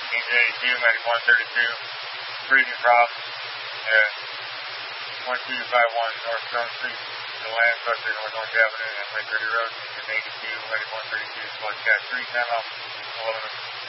1882, medic 132, breathing problems at 1251 North Stone Street, the Land Buster, North Avenue, and Lake Ridley Road, and 82, medic 132, Slug Cat 3, time out, 11.